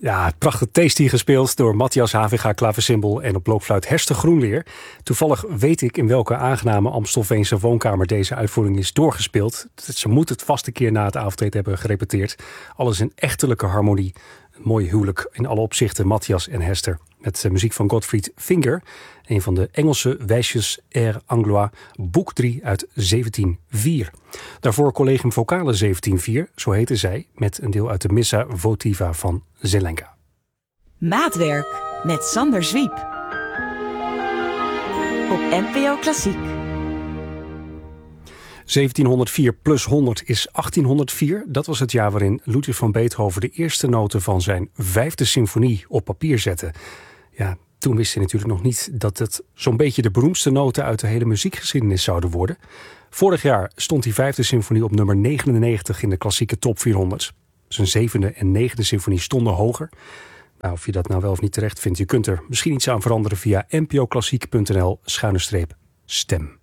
Ja, prachtig Tasty gespeeld door Matthias Haviga klaversymbol en op blokfluit Hester Groenleer. Toevallig weet ik in welke aangename Amstelveense woonkamer deze uitvoering is doorgespeeld. Ze moet het vast een keer na het avondeten hebben gerepeteerd. Alles in echtelijke harmonie. Een mooi huwelijk in alle opzichten, Matthias en Hester. Met muziek van Gottfried Finger, een van de Engelse wijsjes Air Anglois, boek 3 uit 1704. Daarvoor Collegium Vocale 1704, zo heette zij, met een deel uit de Missa Votiva van Zelenka. Maatwerk met Sander Zwiep. Op NPO Klassiek. 1704 plus 100 is 1804. Dat was het jaar waarin Ludwig van Beethoven de eerste noten van zijn 5e symfonie op papier zette. Ja, toen wist hij natuurlijk nog niet dat het zo'n beetje de beroemdste noten uit de hele muziekgeschiedenis zouden worden. Vorig jaar stond die 5e symfonie op nummer 99 in de klassieke top 400. Zijn 7e en 9e symfonie stonden hoger. Nou, of je dat nou wel of niet terecht vindt, je kunt er misschien iets aan veranderen via npoklassiek.nl/stem.